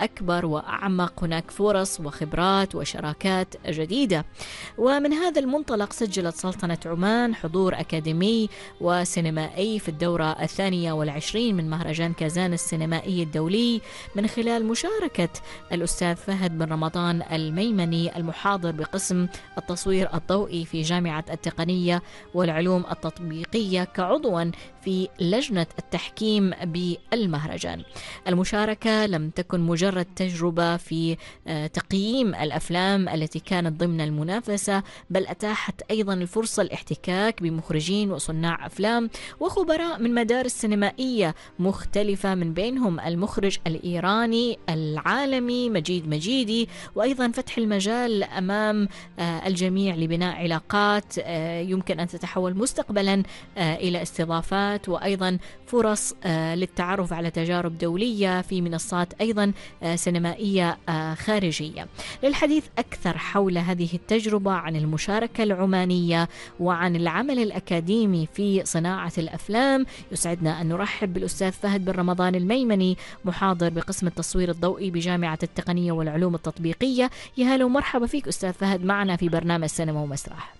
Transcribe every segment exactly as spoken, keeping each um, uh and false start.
أكبر وأعمق، هناك فرص وخبرات وشراكات جديدة. ومن هذا المنطلق سجلت سلطنة عمان حضور أكاديمي وسينمائي في الدورة الثانية والعشرين من مهرجان كازان السينمائي الدولي من خلال مشاركة الأستاذ فهد بن رمضان الميمني المحاضر بقسم التصوير الضوئي في جامعة التقنية والعلوم التطبيقية كعضوا في لجنة التحكيم بالمهرجان. المشاركة لم تكن مجرد تجربة في تقييم الأفلام التي كانت ضمن المنافسة، بل أتاحت أيضا الفرصة الاحتكاك بمخرجين وصناع أفلام وخبراء من مدارس سينمائية مختلفة، من بينهم المخرج الإيراني العالمي مجيد مجيدي، وأيضا فتح المجال أمام الجميع لبناء علاقات يمكن أن تتحول مستقبلا إلى استضافات وأيضا فرص للتعرف على تجارب دولية في منصات أيضا سينمائية خارجية. للحديث أكثر حول هذه التجربة، عن المشاركة العمانية وعن العمل الأكاديمي في صناعة الأفلام، يسعدنا أن نرحب بالأستاذ فهد بن رمضان الميمني محاضر بقسم التصوير الضوئي بجامعة التقنية والعلوم التطبيقية. يا هلا ومرحبا فيك أستاذ فهد معنا في برنامج سينما ومسرح.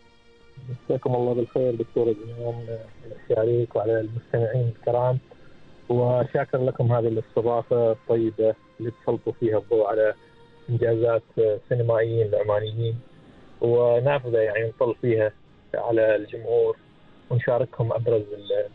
مساكم الله بالخير دكتورة جنان عليك وعلى المستمعين الكرام، وشاكر لكم هذه الاستضافة الطيبة اللي تسلطوا فيها الضوء على إنجازات سينمائيين العمانيين ونافذة يعني نطل فيها على الجمهور ونشاركهم أبرز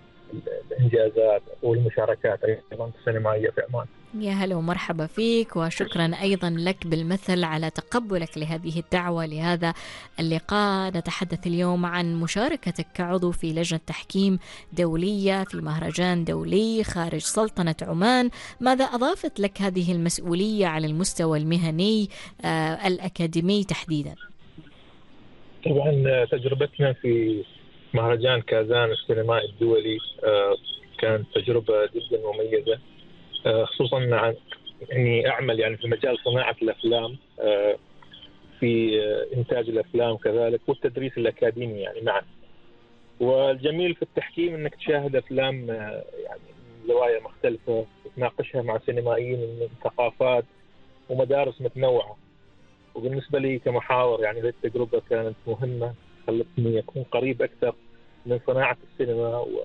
الإنجازات والمشاركات أيضا السينمائية في عمان. يا هلا ومرحبا فيك، وشكرا أيضا لك بالمثل على تقبلك لهذه الدعوة لهذا اللقاء. نتحدث اليوم عن مشاركتك كعضو في لجنة تحكيم دولية في مهرجان دولي خارج سلطنة عمان. ماذا أضافت لك هذه المسؤولية على المستوى المهني آه الأكاديمي تحديدا؟ طبعا تجربتنا في مهرجان كازان السينمائي الدولي آه كانت تجربة جدا مميزة، خصوصا عن اني اعمل يعني في مجال صناعه الافلام، في انتاج الافلام كذلك والتدريس الاكاديمي يعني معا. والجميل في التحكيم انك تشاهد افلام يعني من زوايا مختلفه وتناقشها مع سينمائيين من ثقافات ومدارس متنوعه. وبالنسبه لي كمحاور يعني هذه التجربه كانت مهمه، خلتني اكون قريب اكثر من صناعه السينما و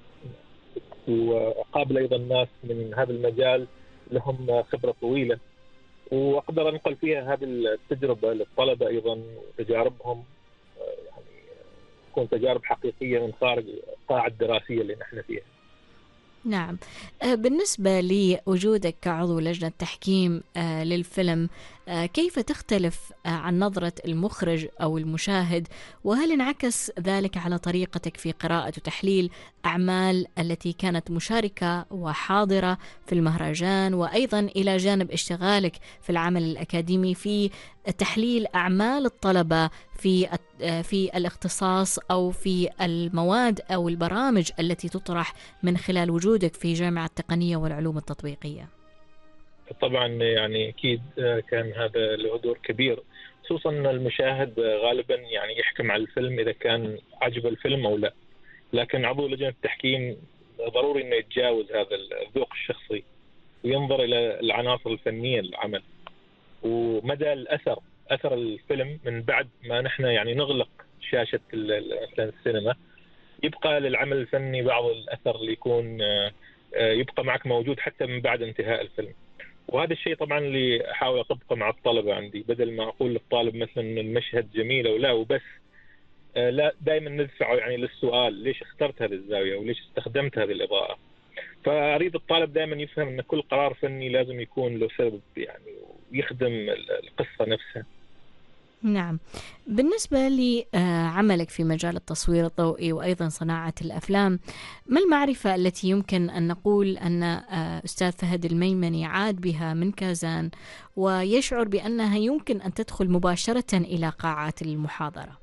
وقابل أيضا ناس من هذا المجال لهم خبرة طويلة، وأقدر أنقل فيها هذه التجربة للطلبة أيضا وتجاربهم، يعني تكون تجارب حقيقية من خارج القاعة الدراسية اللي نحن فيها. نعم، بالنسبة لوجودك كعضو لجنة تحكيم للفيلم، كيف تختلف عن نظرة المخرج أو المشاهد؟ وهل انعكس ذلك على طريقتك في قراءة وتحليل أعمال التي كانت مشاركة وحاضرة في المهرجان، وأيضا إلى جانب اشتغالك في العمل الأكاديمي في تحليل أعمال الطلبة في في الاختصاص أو في المواد أو البرامج التي تطرح من خلال وجودك في جامعة التقنية والعلوم التطبيقية؟ طبعا يعني أكيد كان هذا له دور كبير، خصوصا المشاهد غالبا يعني يحكم على الفيلم إذا كان عجب الفيلم أو لا، لكن عضو لجنة التحكيم ضروري أنه يتجاوز هذا الذوق الشخصي وينظر إلى العناصر الفنية للعمل ومدى الأثر أثر الفيلم من بعد ما نحن يعني نغلق شاشة مثلا السينما. يبقى للعمل الفني بعض الأثر اللي يكون يبقى معك موجود حتى من بعد انتهاء الفيلم. وهذا الشيء طبعا اللي أحاول أطبقه مع الطلبة عندي، بدل ما أقول للطالب مثلا المشهد جميل أو لا وبس، لا دائما ندفعه يعني للسؤال ليش اخترت هذه الزاوية وليش استخدمت هذه الإضاءة. فأريد الطالب دائما يفهم أن كل قرار فني لازم يكون له سبب يعني ويخدم القصة نفسها. نعم، بالنسبة لعملك في مجال التصوير الضوئي وأيضا صناعة الأفلام، ما المعرفة التي يمكن أن نقول أن أستاذ فهد الميمني عاد بها من كازان ويشعر بأنها يمكن أن تدخل مباشرة إلى قاعات المحاضرة؟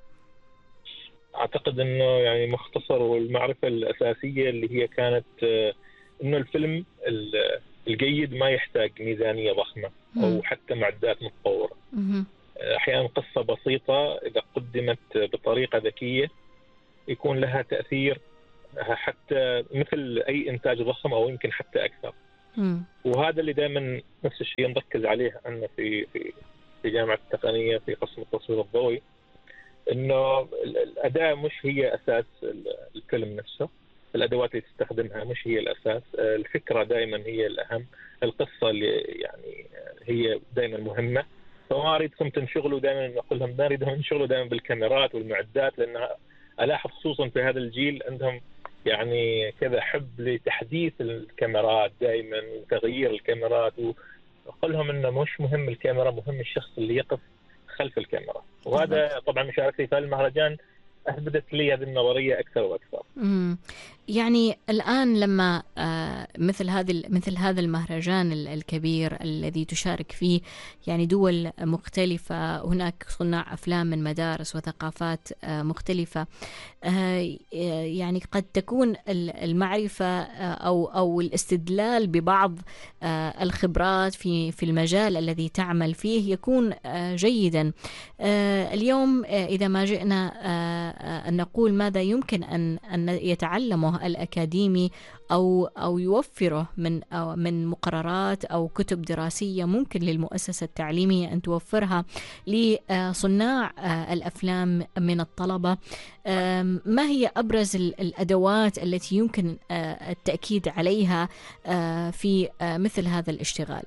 أعتقد أنه يعني مختصر والمعرفة الأساسية اللي هي كانت أنه الفيلم الجيد ما يحتاج ميزانية ضخمة أو حتى معدات متطورة. أحيانا قصة بسيطة إذا قدمت بطريقة ذكية يكون لها تأثير حتى مثل أي إنتاج ضخم أو يمكن حتى أكثر. م. وهذا اللي دائما نفس الشيء نركز عليه عندنا في في في جامعة التقنية في قسم التصوير الضوئي، إنه الأداة مش هي أساس الفيلم نفسه، الأدوات اللي تستخدمها مش هي الأساس، الفكرة دائما هي الأهم، القصة اللي يعني هي دائما مهمة. فما أريدكم تنشغلوا دائما، أقول لهم ما أريدهم ينشغلوا دائما بالكاميرات والمعدات، لأن ألاحظ خصوصا في هذا الجيل عندهم يعني كذا حب لتحديث الكاميرات دائما وتغيير الكاميرات، وأقول لهم إنه مش مهم الكاميرا، مهم الشخص اللي يقف خلف الكاميرا. وهذا طبعا مشاركتي في المهرجان أثبتت لي هذه النظرية أكثر وأكثر. امم يعني الآن لما آه مثل هذه مثل هذا المهرجان الكبير الذي تشارك فيه يعني دول مختلفة، هناك صناع أفلام من مدارس وثقافات آه مختلفة، آه يعني قد تكون المعرفة أو أو الاستدلال ببعض آه الخبرات في في المجال الذي تعمل فيه يكون آه جيدا. آه اليوم آه إذا ما جئنا آه أن نقول ماذا يمكن أن أن يتعلمه الأكاديمي أو أو يوفره من أو من مقررات أو كتب دراسية ممكن للمؤسسة التعليمية أن توفرها لصناع الأفلام من الطلبة، ما هي أبرز الأدوات التي يمكن التأكيد عليها في مثل هذا الاشتغال؟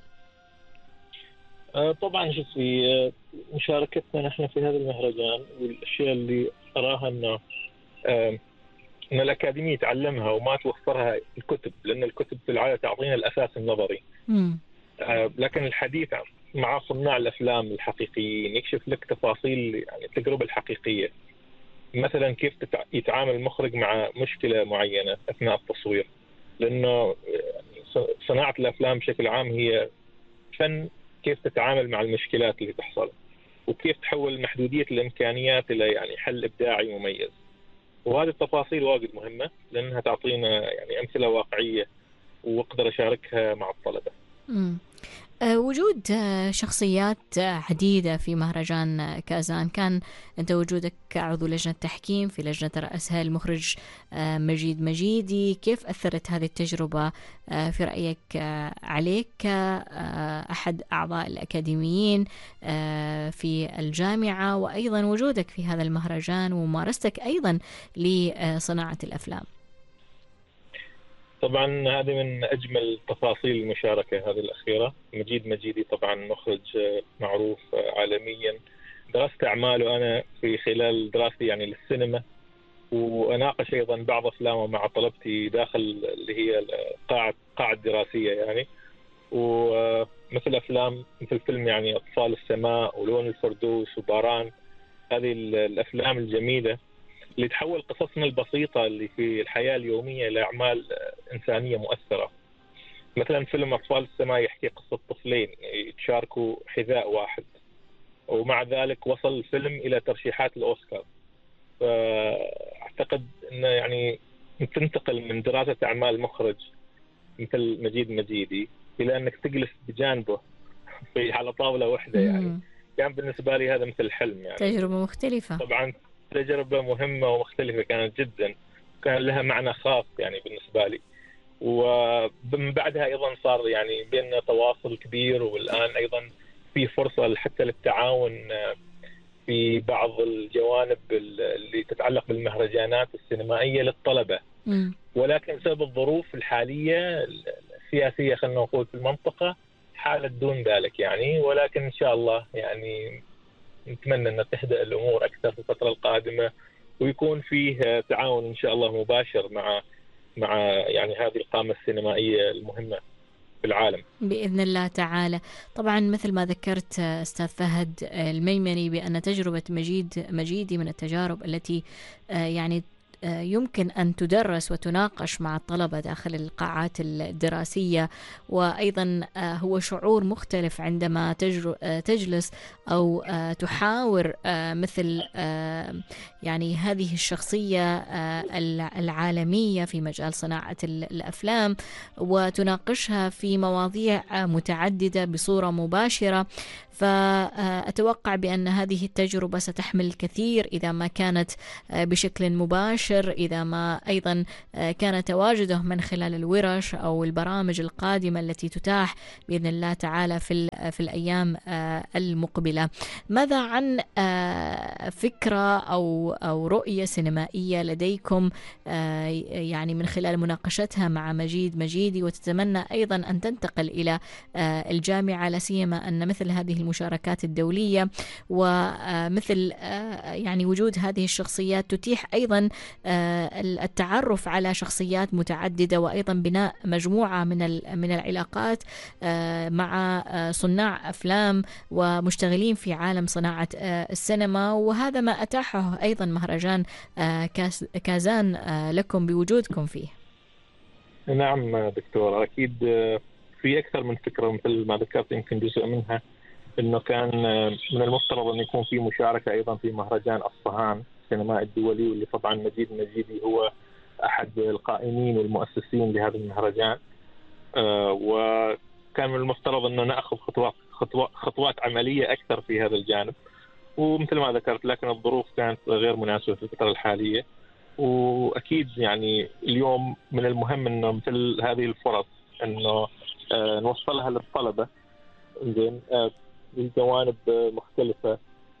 طبعا شوف، في مشاركتنا نحن في هذا المهرجان والأشياء اللي أراها أنه أن الأكاديمية تعلمها وما توفرها الكتب، لأن الكتب في العادة تعطينا الأساس النظري. م. لكن الحديث مع صناع الأفلام الحقيقيين يكشف لك تفاصيل يعني التجربة الحقيقية، مثلا كيف يتعامل المخرج مع مشكلة معينة أثناء التصوير، لأنه صناعة الأفلام بشكل عام هي فن كيف تتعامل مع المشكلات اللي تحصل، وكيف تحول محدودية الإمكانيات إلى يعني حل إبداعي مميز. وهذه التفاصيل واجد مهمة لأنها تعطينا يعني أمثلة واقعية وأقدر أشاركها مع الطلبة. م. وجود شخصيات عديدة في مهرجان كازان، كان أنت وجودك كعضو لجنة تحكيم في لجنة رأسها المخرج مجيد مجيدي، كيف أثرت هذه التجربة في رأيك عليك كأحد أعضاء الأكاديميين في الجامعة، وأيضا وجودك في هذا المهرجان وممارستك أيضا لصناعة الأفلام؟ طبعا هذه من أجمل تفاصيل المشاركة هذه الأخيرة. مجيد مجيدي طبعا مخرج معروف عالميا، درست أعماله أنا في خلال دراستي يعني للسينما، وأناقش أيضا بعض أفلامه مع طلبتي داخل اللي هي القاعة قاعة دراسية يعني، ومثل أفلام مثل فيلم يعني أطفال السماء ولون الفردوس وباران، هذه الأفلام الجميلة اللي تحول قصصنا البسيطة اللي في الحياة اليومية لأعمال إنسانية مؤثرة. مثلا فيلم أطفال السماء يحكي قصة طفلين يتشاركوا حذاء واحد، ومع ذلك وصل الفيلم إلى ترشيحات الأوسكار. فأعتقد أنه يعني تنتقل من دراسة أعمال مخرج مثل مجيد مجيدي إلى أنك تجلس بجانبه في على طاولة واحدة، يعني كان بالنسبة لي هذا مثل حلم، يعني تجربة مختلفة. طبعا تجربة مهمة ومختلفة كانت جدا، كان لها معنى خاص يعني بالنسبة لي. ومن بعدها أيضا صار يعني بيننا تواصل كبير، والآن أيضا في فرصة حتى للتعاون في بعض الجوانب اللي تتعلق بالمهرجانات السينمائية للطلبة. م. ولكن بسبب الظروف الحالية السياسية خلينا نقول في المنطقة حالت دون ذلك يعني، ولكن إن شاء الله يعني نتمنى أن تهدأ الأمور أكثر في الفترة القادمة، ويكون فيه تعاون إن شاء الله مباشر مع مع يعني هذه القامة السينمائية المهمة في العالم بإذن الله تعالى. طبعا مثل ما ذكرت أستاذ فهد الميمني بأن تجربة مجيد مجيدي من التجارب التي يعني يمكن أن تدرس وتناقش مع الطلبة داخل القاعات الدراسية، وأيضا هو شعور مختلف عندما تجلس أو تحاور مثل يعني هذه الشخصية العالمية في مجال صناعة الأفلام وتناقشها في مواضيع متعددة بصورة مباشرة. فأتوقع بأن هذه التجربة ستحمل الكثير إذا ما كانت بشكل مباشر مباشر إذا ما أيضا كان تواجده من خلال الورش أو البرامج القادمة التي تتاح بإذن الله تعالى في في الأيام المقبلة. ماذا عن فكرة أو أو رؤية سينمائية لديكم يعني من خلال مناقشتها مع مجيد مجيدي، وتتمنى أيضا أن تنتقل إلى الجامعة، لا سيما أن مثل هذه المشاركات الدولية ومثل يعني وجود هذه الشخصيات تتيح أيضا التعرف على شخصيات متعددة، وأيضا بناء مجموعة من من العلاقات مع صناع أفلام ومشتغلين في عالم صناعة السينما. وهذا ما أتاحه أيضا مهرجان كازان لكم بوجودكم فيه. نعم دكتور، أكيد في أكثر من فكرة مثل ما ذكرت، يمكن جزء منها إنه كان من المفترض أن يكون في مشاركة أيضا في مهرجان أصفهان السينمائي الدولي، واللي طبعا مجيد مجيدي هو أحد القائمين والمؤسسين لهذا المهرجان. وكان من المفترض أنه نأخذ خطوات خطوات خطوات عملية أكثر في هذا الجانب، ومثل ما ذكرت لكن الظروف كانت غير مناسبة في الفترة الحالية. وأكيد يعني اليوم من المهم أنه مثل هذه الفرص أنه نوصلها للطلبة زين بجوانب مختلفة.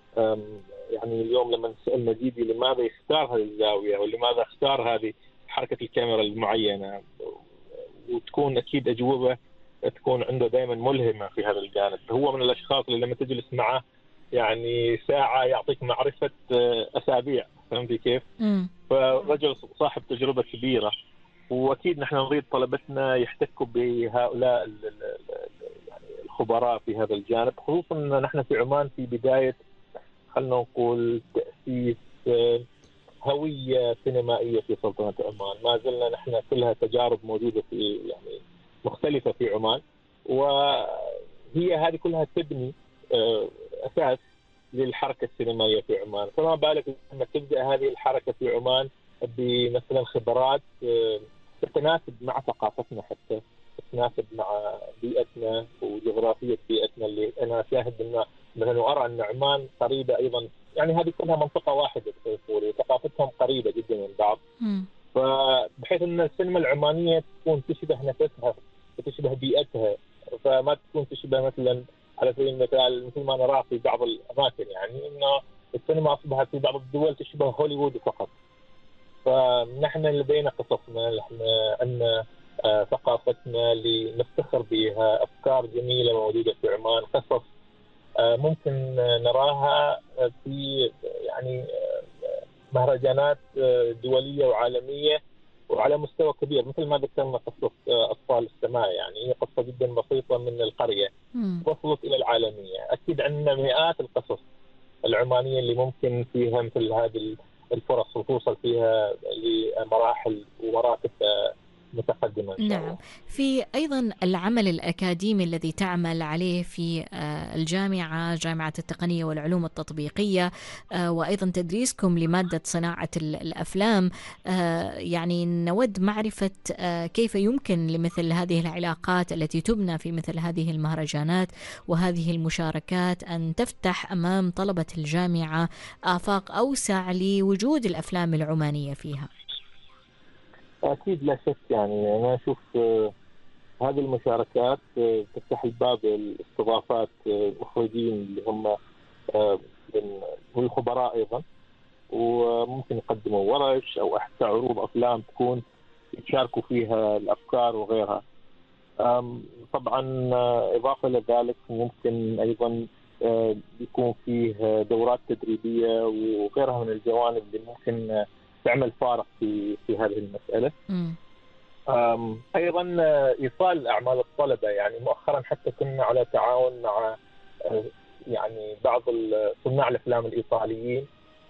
يعني اليوم لما نسأل مجيدي لماذا يختار هذه الزاوية ولماذا اختار هذه حركة الكاميرا المعينة، وتكون أكيد أجوبة تكون عنده دائما ملهمة في هذا الجانب. هو من الأشخاص اللي لما تجلس معه يعني ساعة يعطيك معرفة أسابيع، فهمتي كيف؟ م. فرجل صاحب تجربة كبيرة، وأكيد نحن نريد طلبتنا يحتكوا بهؤلاء يعني الخبراء في هذا الجانب، خصوصا أن نحن في عمان في بداية خلنا نقول تأسيس هوية سينمائية في سلطنة عمان. ما زلنا نحن كلها تجارب موجودة في يعني مختلفة في عمان، وهي هذه كلها تبني أساس للحركة السينمائية في عمان. فما بالك لما تبدأ هذه الحركة في عمان بمثلا خبرات تتناسب مع ثقافتنا، حتى تتناسب مع بيئتنا وجغرافية بيئتنا، اللي أنا شاهد أن مثلا أرى أن عمان قريبة أيضا، يعني هذه كلها منطقة واحدة ثقافتهم قريبة جدا من بعض. م. فبحيث أن السينما العمانية تكون تشبه نفسها وتشبه بيئتها، فما تكون تشبه مثلا على سبيل المثال مثل ما نراه في بعض الأماكن، يعني إنه السينما أصبحت في بعض الدول تشبه هوليوود فقط. فنحن لدينا قصصنا، نحن عندنا ثقافتنا اللي نفتخر بها، أفكار جميلة موجودة في عمان، قصص ممكن نراها في يعني مهرجانات دولية وعالمية وعلى مستوى كبير، مثل ما ذكرنا قصة أطفال السماء، يعني هي قصة جدا بسيطة من القرية وصلت إلى العالمية. أكيد عندنا مئات القصص العمانية اللي ممكن فيها مثل هذه الفرص وتوصل فيها لمراحل ومراتب متقدمة. نعم. في أيضا العمل الأكاديمي الذي تعمل عليه في الجامعة، جامعة التقنية والعلوم التطبيقية، وأيضا تدريسكم لمادة صناعة الأفلام، يعني نود معرفة كيف يمكن لمثل هذه العلاقات التي تبنى في مثل هذه المهرجانات وهذه المشاركات أن تفتح أمام طلبة الجامعة آفاق أوسع لوجود الأفلام العمانية فيها. أكيد لا شك، يعني أنا أشوف هذه المشاركات تفتح الباب لاستضافات مخرجين اللي هم من الخبراء أيضا، وممكن يقدموا ورش أو حتى عروض أفلام تكون يشاركوا فيها الأفكار وغيرها. طبعا إضافة لذلك ممكن أيضا يكون فيه دورات تدريبية وغيرها من الجوانب اللي ممكن تعمل فارق في في هذه المسألة. أيضا إيصال أعمال الطلبة، يعني مؤخرا حتى كنا على تعاون مع يعني بعض صناع الأفلام الإيطاليين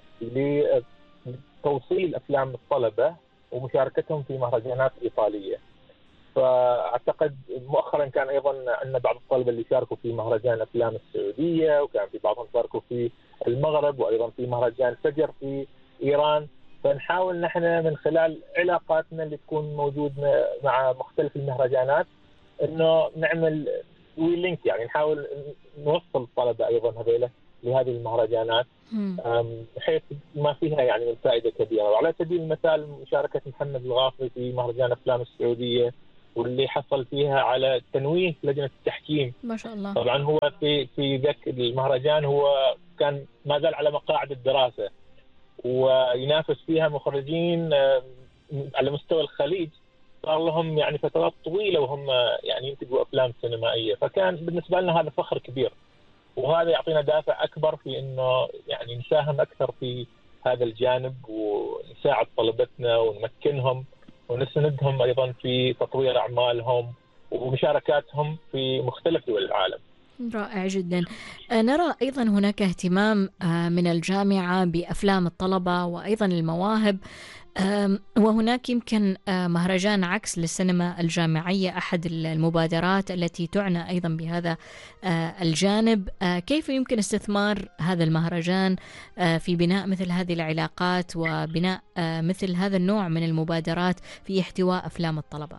لتوصيل الأفلام للطلبة ومشاركتهم في مهرجانات إيطالية. فأعتقد مؤخرا كان أيضا عندنا بعض الطلبة اللي شاركوا في مهرجان أفلام السعودية، وكان في بعضهم شاركوا في المغرب، وأيضا في مهرجان فجر في إيران. فنحاول نحن من خلال علاقاتنا اللي تكون موجودة مع مختلف المهرجانات إنه نعمل ويلينك، يعني نحاول نوصل الطلبة أيضا هذيله لهذه المهرجانات بحيث ما فيها يعني فائدة كبيرة. وعلى سبيل المثال مشاركة محمد الغافري في مهرجان أفلام السعودية، واللي حصل فيها على تنويه لجنة التحكيم ما شاء الله. طبعا هو في في ذاك المهرجان هو كان ما زال على مقاعد الدراسة، وينافس فيها مخرجين على مستوى الخليج صار لهم يعني فترات طويلة وهم يعني ينتجوا أفلام سينمائية. فكان بالنسبة لنا هذا فخر كبير، وهذا يعطينا دافع أكبر في إنه يعني نساهم أكثر في هذا الجانب، ونساعد طلبتنا ونمكنهم ونسندهم أيضا في تطوير أعمالهم ومشاركاتهم في مختلف دول العالم. رائع جدا. نرى أيضا هناك اهتمام من الجامعة بأفلام الطلبة وأيضا المواهب، وهناك يمكن مهرجان عكس للسينما الجامعية أحد المبادرات التي تعنى أيضا بهذا الجانب. كيف يمكن استثمار هذا المهرجان في بناء مثل هذه العلاقات وبناء مثل هذا النوع من المبادرات في احتواء أفلام الطلبة؟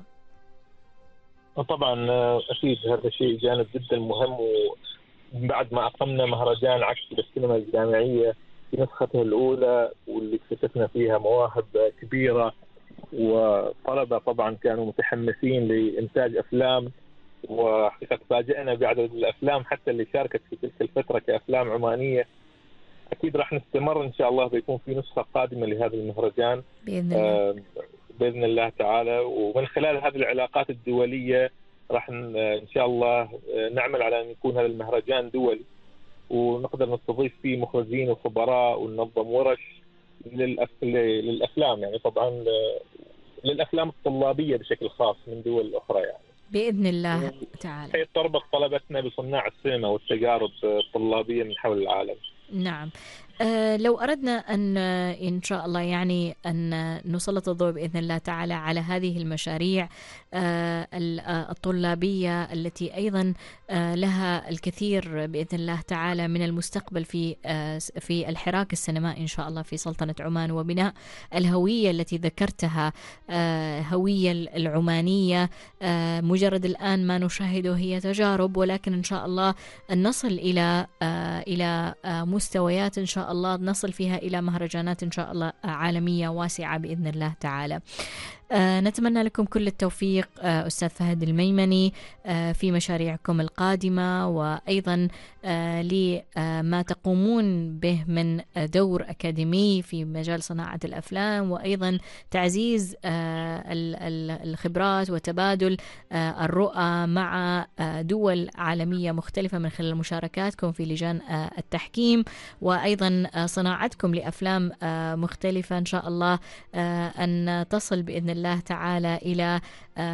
طبعا أكيد هذا شيء جانب جدا مهم. وبعد ما أقمنا مهرجان عكس للسينما الجامعية في نسخته الأولى واللي اكتشفنا فيها مواهب كبيرة وطلبة طبعا كانوا متحمسين لإنتاج أفلام، وحقيقة فاجأنا بعدد الأفلام حتى اللي شاركت في تلك الفترة كأفلام عمانية. أكيد راح نستمر إن شاء الله، بيكون في نسخة قادمة لهذا المهرجان بإذن الله. آه بإذن الله تعالى. ومن خلال هذه العلاقات الدولية راح إن شاء الله نعمل على أن يكون هذا المهرجان دولي، ونقدر نستضيف فيه مخرجين وخبراء وننظم ورش للأف... للأفلام، يعني طبعا للأفلام الطلابية بشكل خاص من دول أخرى يعني بإذن الله تعالى، حيث تربط طلبتنا بصناع السينما والتجارب الطلابية من حول العالم. نعم. أه لو أردنا أن إن شاء الله يعني أن نسلط الضوء بإذن الله تعالى على هذه المشاريع أه الطلابية التي أيضا أه لها الكثير بإذن الله تعالى من المستقبل في أه في الحراك السينمائي إن شاء الله في سلطنة عمان، وبناء الهوية التي ذكرتها أه هوية العمانية. أه مجرد الآن ما نشاهده هي تجارب، ولكن إن شاء الله أن نصل إلى أه إلى أه مستويات إن شاء الله نصل فيها إلى مهرجانات إن شاء الله عالمية واسعة بإذن الله تعالى. آه نتمنى لكم كل التوفيق آه أستاذ فهد الميمني آه في مشاريعكم القادمة، وأيضا آه لما تقومون به من دور أكاديمي في مجال صناعة الأفلام، وأيضا تعزيز آه الخبرات وتبادل آه الرؤى مع آه دول عالمية مختلفة من خلال مشاركاتكم في لجان آه التحكيم، وأيضا آه صناعتكم لأفلام آه مختلفة إن شاء الله آه أن تصل بإذن الله الله تعالى إلى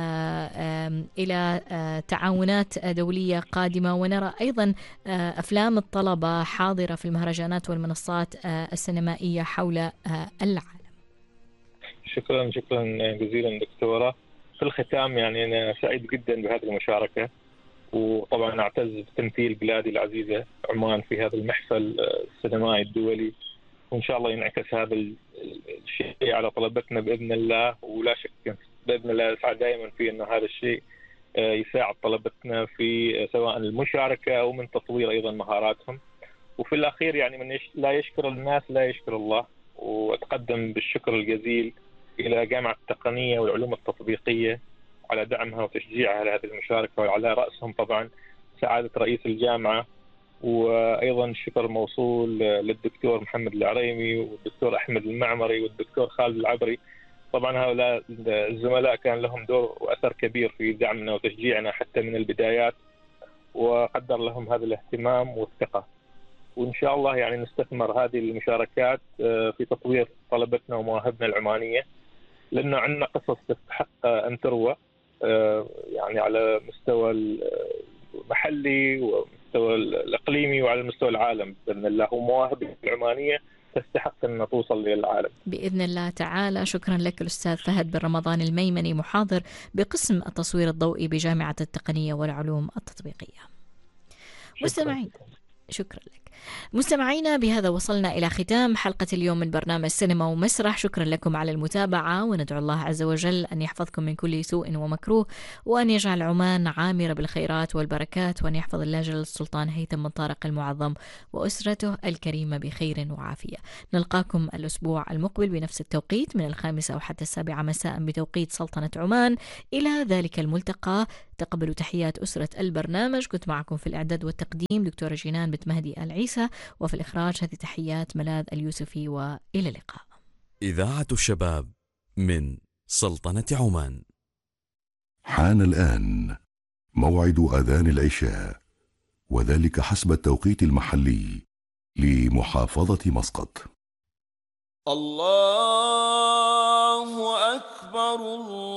إلى تعاونات دولية قادمة، ونرى أيضا أفلام الطلبة حاضرة في المهرجانات والمنصات السينمائية حول العالم. شكرا شكرا جزيلا دكتورة. في الختام يعني أنا سعيد جدا بهذه المشاركة، وطبعا أعتز بتمثيل بلادي العزيزة عمان في هذا المحفل السينمائي الدولي، وإن شاء الله ينعكس هذا الشيء على طلبتنا بإذن الله. ولا شك بإذن الله أسعد دائما في أن هذا الشيء يساعد طلبتنا في سواء المشاركة أو من تطوير أيضا مهاراتهم. وفي الأخير يعني من لا يشكر الناس لا يشكر الله، وأتقدم بالشكر الجزيل إلى جامعة التقنية والعلوم التطبيقية على دعمها وتشجيعها لهذه المشاركة، وعلى رأسهم طبعا سعادة رئيس الجامعة، وأيضا الشكر موصول للدكتور محمد العريمي والدكتور أحمد المعمري والدكتور خالد العبري. طبعا هؤلاء الزملاء كان لهم دور وأثر كبير في دعمنا وتشجيعنا حتى من البدايات، وقدر لهم هذا الاهتمام والثقة. وإن شاء الله يعني نستثمر هذه المشاركات في تطوير طلبتنا ومواهبنا العمانية، لأنه عندنا قصص تستحق أن تروى يعني على مستوى المحلي ومستوى الإقليمي وعلى مستوى العالم بإذن الله، ومواهب العمانية تستحق أن توصل للعالم بإذن الله تعالى. شكرا لك الأستاذ فهد بن رمضان الميمني، محاضر بقسم التصوير الضوئي بجامعة التقنية والعلوم التطبيقية. مستمعين شكرا لك. مستمعينا، بهذا وصلنا إلى ختام حلقة اليوم من برنامج سينما ومسرح. شكرا لكم على المتابعة، وندعو الله عز وجل أن يحفظكم من كل سوء ومكروه، وأن يجعل عمان عامرة بالخيرات والبركات، وأن يحفظ الله جلالة السلطان هيثم بن طارق المعظم وأسرته الكريمة بخير وعافية. نلقاكم الأسبوع المقبل بنفس التوقيت من الخامسة وحتى السابعة مساء بتوقيت سلطنة عمان. إلى ذلك الملتقى تقبلوا تحيات أسرة البرنامج. كنت معكم في الإعداد والتقديم دكتورة جينان بنت مهدي آل عيسى، وفي الإخراج هذه تحيات ملاذ اليوسفي، وإلى اللقاء. إذاعة الشباب من سلطنة عمان. حان الآن موعد أذان العشاء، وذلك حسب التوقيت المحلي لمحافظة مسقط. الله أكبر الله